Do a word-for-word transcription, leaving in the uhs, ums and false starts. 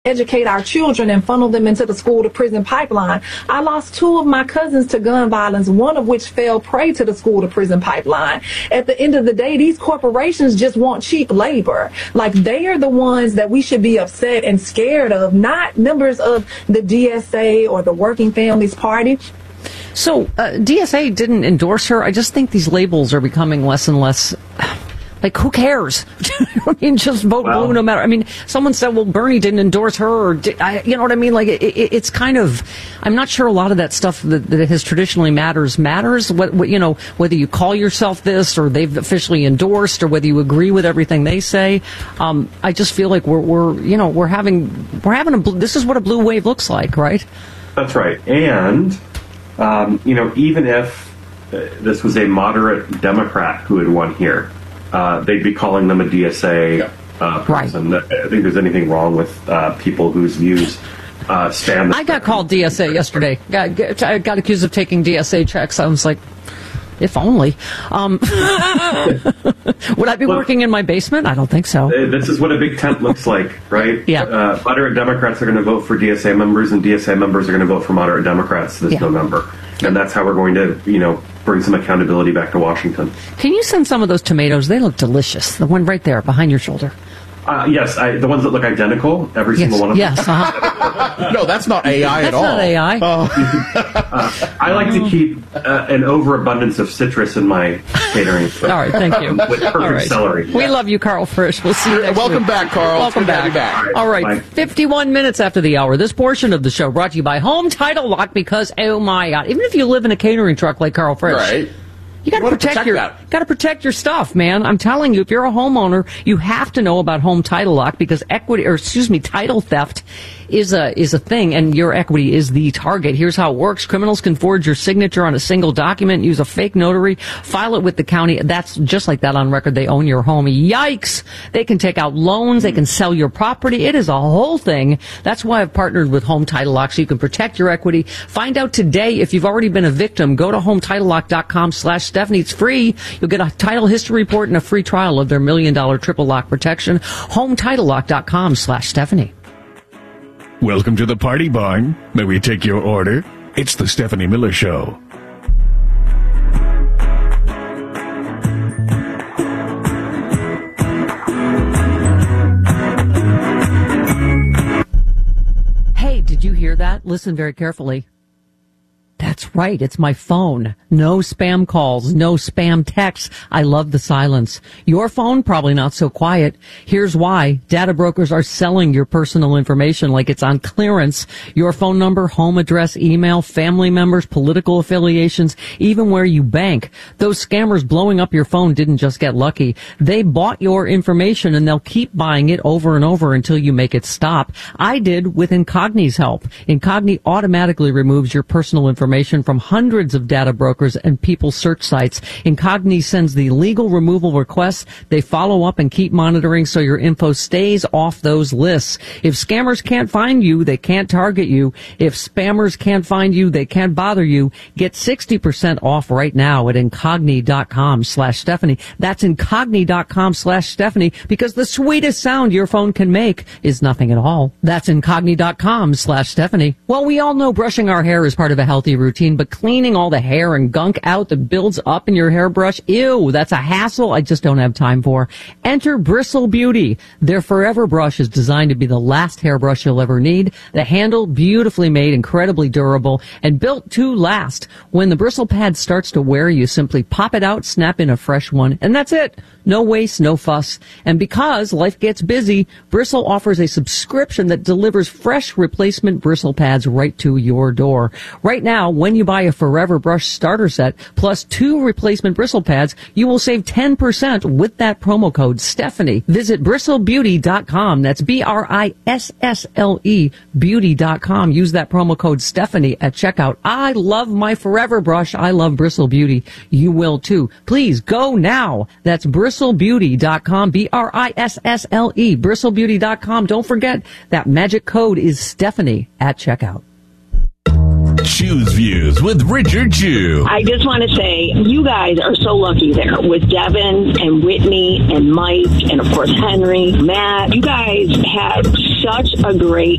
educate our children and funnel them into the school to prison pipeline. I lost two of my cousins to gun violence, one of which fell prey to the school to prison pipeline. At the end of the day, these corporations just want cheap labor. Like, they are the ones that we should be upset and scared of, not members of the D S A or the Working Families Party. So uh, D S A didn't endorse her. I just think these labels are becoming less and less. Like, who cares? I mean, just vote well, blue no matter. I mean, someone said, well, Bernie didn't endorse her. Or did, I, you know what I mean? Like, it, it, it's kind of, I'm not sure a lot of that stuff that, that has traditionally matters matters. What, what, you know, whether you call yourself this or they've officially endorsed or whether you agree with everything they say. Um, I just feel like we're, we're, you know, we're having, we're having a, this is what a blue wave looks like, right? That's right. And, um, you know, even if uh, this was a moderate Democrat who had won here, Uh, they'd be calling them a D S A uh, person. Right. I think there's anything wrong with uh, people whose views uh, stand. I got called D S A yesterday. Got, got, I got accused of taking D S A checks. I was like, if only. Um, would I be Look, working in my basement? I don't think so. This is what a big tent looks like, right? Yeah. Uh, moderate Democrats are going to vote for D S A members, and D S A members are going to vote for moderate Democrats this yeah. November. And that's how we're going to, you know, bring some accountability back to Washington. Can you send some of those tomatoes? They look delicious. The one right there behind your shoulder. Uh, yes, I, the ones that look identical, every yes, single one of yes, them. Yes, uh-huh. No, that's not A I that's at all. That's not A I. Oh. uh, I like to keep uh, an overabundance of citrus in my catering. All right, thank you. With perfect right. celery. We love you, Carl Frisch. We'll see you next Welcome week. back, Carl. Welcome back. back. All right, All right. Bye. fifty-one minutes after the hour. This portion of the show brought to you by Home Title Lock, because, oh my God, even if you live in a catering truck like Carl Frisch, right. You got to protect, protect your got to protect your stuff, man. I'm telling you, if you're a homeowner, you have to know about Home Title Lock, because equity, or excuse me, title theft is a is a thing, and your equity is the target. Here's how it works: criminals can forge your signature on a single document, use a fake notary, file it with the county. That's just like that on record. They own your home. Yikes! They can take out loans. They can sell your property. It is a whole thing. That's why I've partnered with Home Title Lock, so you can protect your equity. Find out today if you've already been a victim. Go to home title lock dot com slash Stephanie. It's free. You'll get a title history report and a free trial of their million dollar triple lock protection. home title lock dot com slash Stephanie. Welcome to the Party Barn. May we take your order? It's the Stephanie Miller Show. Hey, did you hear that? Listen very carefully. That's right. It's my phone. No spam calls, no spam texts. I love the silence. Your phone, probably not so quiet. Here's why. Data brokers are selling your personal information like it's on clearance. Your phone number, home address, email, family members, political affiliations, even where you bank. Those scammers blowing up your phone didn't just get lucky. They bought your information, and they'll keep buying it over and over until you make it stop. I did with Incogni's help. Incogni automatically removes your personal information from hundreds of data brokers and people's search sites. Incogni sends the legal removal requests. They follow up and keep monitoring so your info stays off those lists. If scammers can't find you, they can't target you. If spammers can't find you, they can't bother you. Get sixty percent off right now at incogni dot com slash Stephanie. That's incogni dot com slash Stephanie, because the sweetest sound your phone can make is nothing at all. That's incogni dot com slash Stephanie. Well, we all know brushing our hair is part of a healthy routine, but cleaning all the hair and gunk out that builds up in your hairbrush, ew, that's a hassle I just don't have time for. Enter Bristle Beauty. Their Forever Brush is designed to be the last hairbrush you'll ever need. The handle, beautifully made, incredibly durable, and built to last. When the bristle pad starts to wear, you simply pop it out, snap in a fresh one, and that's it. No waste, no fuss. And because life gets busy, Bristle offers a subscription that delivers fresh replacement bristle pads right to your door. Right now, when you buy a Forever Brush starter set plus two replacement bristle pads, you will save ten percent with that promo code Stephanie. Visit bristle beauty dot com. That's B R I S S L E beauty dot com. Use that promo code Stephanie at checkout. I love my Forever Brush. I love Bristle Beauty. You will too. Please go now. That's bristle beauty dot com. B R I S S L E bristle beauty dot com. Don't forget that magic code is Stephanie at checkout. Choose Views with Richard Chew. I just want to say, you guys are so lucky there with Devin and Whitney and Mike and, of course, Henry, Matt. You guys have such a great